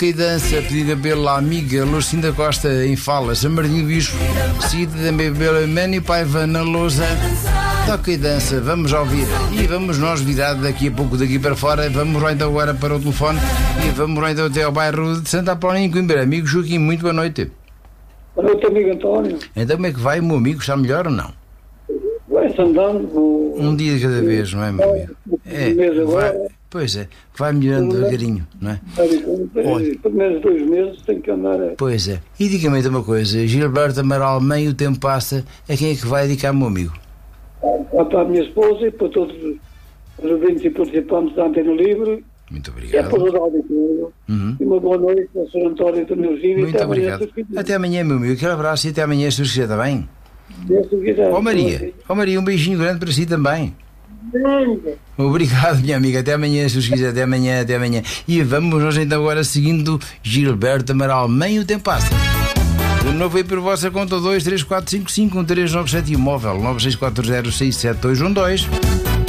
e dança, pedida pela amiga Lucinda Costa em Falas, São Martinho Bispo, seguida também pela Mani Paiva na Lousa. Toca e dança, vamos ouvir. E vamos nós virar daqui a pouco, daqui para fora. Vamos lá então agora para o telefone e vamos lá então até ao bairro de Santa Apolónia, em Coimbra. Amigo Joaquim, muito boa noite. Boa noite, amigo António. Então como é que vai, meu amigo? Está melhor ou não? Vai-se andando. Um dia de cada vez, não é, meu amigo? Pois é, vai melhorando devagarinho, não é? Primeiros 2 meses tem que andar. Pois é. E diga-me então uma coisa, Gilberto Amaral, meio o tempo passa, a quem é que vai dedicar, meu amigo? Para a minha esposa e para todos os ouvintes e participantes da Antena Livre. Muito E é para obrigado. o Rádio Clube. E uma boa noite ao Sr. António Tonelzinho. Muito obrigado. Até amanhã, meu amigo. Aquele abraço e até amanhã, se Deus quiser, está bem? Ó Maria, um beijinho grande para si também. Obrigado, minha amiga. Até amanhã, se Deus quiser. Até amanhã, até amanhã. E vamos nós então agora seguindo Gilberto Amaral. Meio tempo passa. De novo aí por vossa conta 234551397 e o móvel 96406712.